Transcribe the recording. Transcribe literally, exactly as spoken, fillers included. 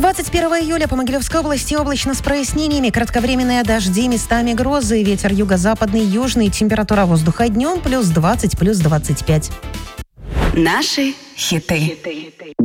двадцать первого июля по Могилевской области облачно с прояснениями. Кратковременные дожди, местами грозы. Ветер юго-западный, южный. Температура воздуха днем плюс двадцать, плюс двадцать пять. Наши хиты.